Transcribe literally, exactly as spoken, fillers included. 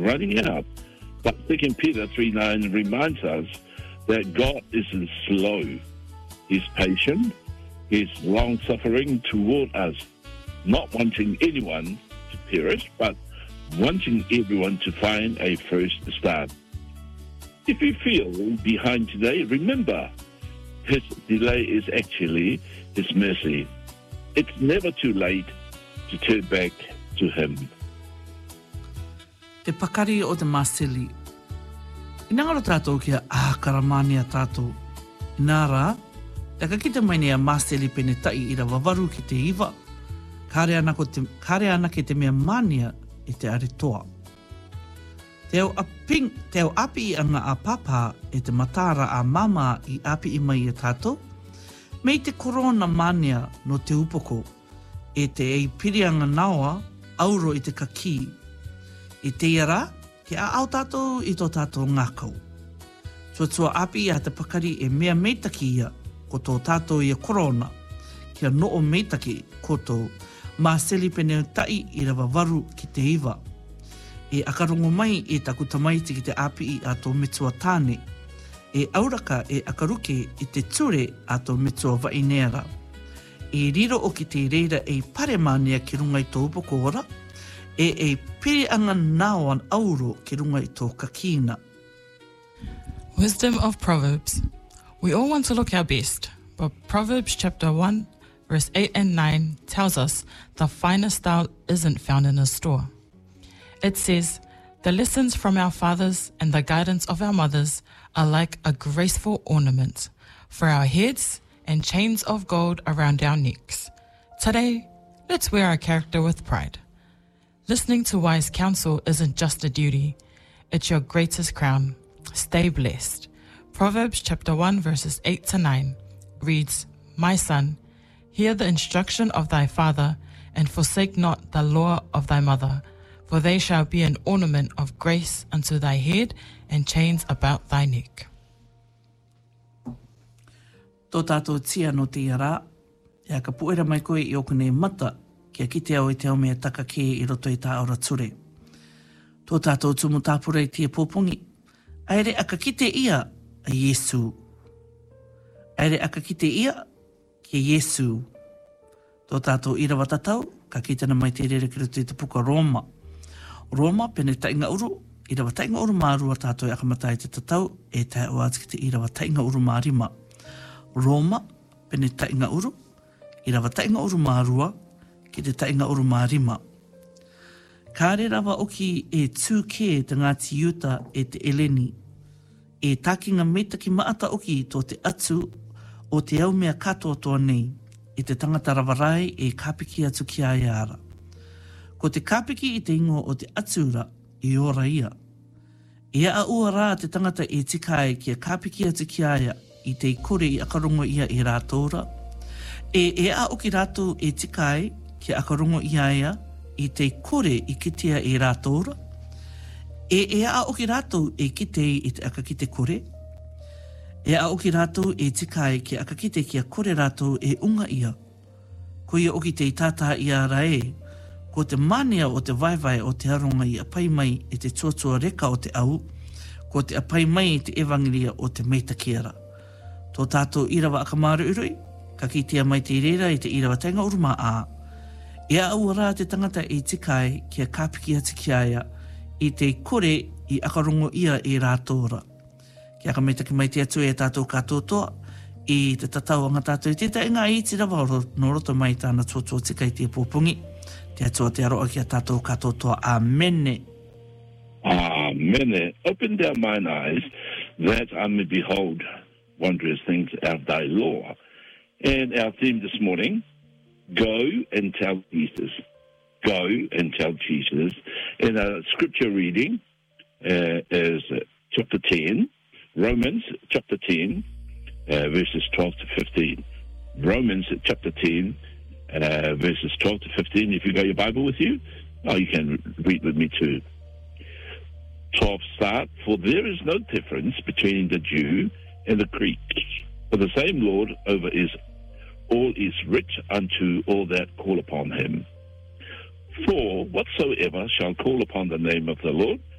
running out. But Second Peter three nine reminds us that God isn't slow. He's patient. He's long-suffering toward us, not wanting anyone to perish, but wanting everyone to find a first start. If you feel behind today, remember, His delay is actually His mercy. It's never too late to turn back to Him. Te pakari o te masili. Inangaro tātou kia ākaramania tātou. Inara, te kakita mai nea masili pene tai i ra wawaru ki te iwa. Kare ana, te, kare ana ke te mea mania i te aretoa. Te au, aping, te au api anga a papa e te matara a mama i api i mai e tātou. Mei te korona mania no te upoko e te ei pirianga nawa auro i te kaki. I te iara, ke a au tātou i tō tātou ngākau. Tuatua api a te pakari e mea meitaki ia ko tō tātou i a korona. Kia noo meitaki ko tō māseli pene tai i rawa waru ki te iwa. E akarongo mai e taku tamaiti ki te api i a tō metua tāne. E auraka e akaruke i te ture a tō metua waineara. E riro o ki te reira e paremania ki runga i tō upoko ora. E e piri anga nao an auro ki runga i tō kakina. Wisdom of Proverbs. We all want to look our best, but Proverbs chapter one, verse eight and nine tells us the finest style isn't found in a store. It says, the lessons from our fathers and the guidance of our mothers are like a graceful ornament for our heads and chains of gold around our necks. Today, let's wear our character with pride. Listening to wise counsel isn't just a duty, it's your greatest crown. Stay blessed. Proverbs chapter one verses eight to nine reads, My son, hear the instruction of thy father, and forsake not the law of thy mother, for they shall be an ornament of grace unto thy head, and chains about thy neck. Tō tātou tia no te iara, e aka puera mai koe i oku nei mata, kia kite au i te au mea taka ke i roto i tā ora ture. Tō tātou tumu tāpura i tia pōpongi, aere aka kite ia a Yesu. Aere aka kite ia ke Yesu. Tō tātou ira watatau, ka kitana mai te rere ki roto i te puka Roma. Roma pene tainga uru, ira wa tainga uru mārua tātou e akamatai te tatau, e tai o ati ki te ira wa tainga uru mārima. Roma pene tainga uru, ira wa tainga uru mārua, ki te tainga uru mārima. Kāre rawa oki e tūke te Ngāti Iuta e te Eleni, e tākinga meitaki maata oki tō te atu o te au mea katoa toa nei, e te tangata rawarai e kāpiki atu ki a iara. Ko te kāpiki i te ingo o te atura i ora ia. E a ua rā te tangata e tikai ki a kāpiki atu ki aia i te kore i akarongo ia e rātora. E e a oki rātou e tikai ki a akarongo i aia i te kore i kitea e rātora. E e a oki rātou e kitei i te akakite kore. E a oki rātou e tikai ki a akakite ki a kore rātou e unga ia. Ko ia oki te tātā ia rae, ko te mania o te vaivai o te aronga i apai mai e te tuatua reka o te au, ko te apai mai i te evangelia o te meitakiara. Tō tātou irawa akamaru urui, ka kitea mai te reira i te irawa tainga uruma a. E a ua rā te tangata e tikai ki a kāpiki ati ki aia i te kore i akarongo ia e rātora. Ki aka meitaki mai te atu e tātou katotoa i te tatau anga tātou i tētai ngā i te rawa no roto mai tāna tuatua tika i te pōpungi. Te atua te aroa ki a tātou katotoa. Amene. Amene. Open their mine eyes that I may behold wondrous things of thy law. And our theme this morning, go and tell Jesus. Go and tell Jesus. And our scripture reading uh, is uh, chapter ten, Romans chapter ten, uh, verses twelve to fifteen. Romans chapter ten, uh, verses twelve to fifteen. If you got your Bible with you, oh, you can read with me too. twelve start, for there is no difference between the Jew and the Greek. For the same Lord over is all is rich unto all that call upon him. For whatsoever shall call upon the name of the Lord